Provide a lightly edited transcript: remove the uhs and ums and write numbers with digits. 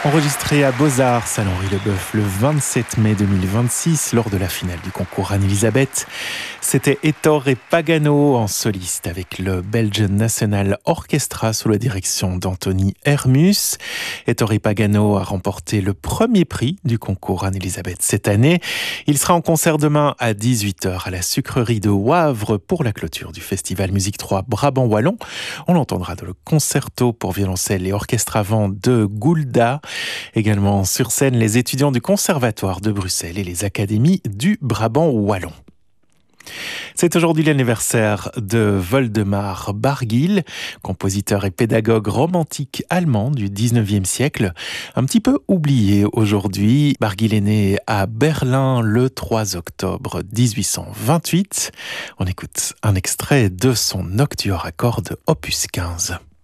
Enregistré à Beaux-Arts, Saint-Henri-le-Bœuf, le 27 mai 2026, lors de la finale du concours Anne-Elisabeth, c'était Ettore Pagano en soliste avec le Belgian National Orchestra sous la direction d'Anthony Hermus. Ettore Pagano a remporté le premier prix du concours Anne-Elisabeth cette année. Il sera en concert demain à 18h à la sucrerie de Wavre pour la clôture du festival Musique 3 Brabant Wallon. On l'entendra dans le concerto pour violoncelle et orchestre à vent de Goulda. Également sur scène, les étudiants du Conservatoire de Bruxelles et les académies du Brabant Wallon. C'est aujourd'hui l'anniversaire de Woldemar Barguil, compositeur et pédagogue romantique allemand du 19e siècle. Un petit peu oublié aujourd'hui, Barguil est né à Berlin le 3 octobre 1828. On écoute un extrait de son Nocturne à cordes opus 15.